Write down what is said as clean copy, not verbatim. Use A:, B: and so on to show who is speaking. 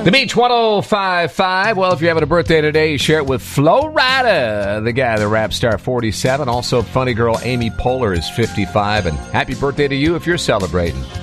A: The Beach 105.5. Well, if you're having a birthday today, share it with Flo Rida, the guy, the rap star, 47. Also, funny girl Amy Poehler is 55. And happy birthday to you if you're celebrating.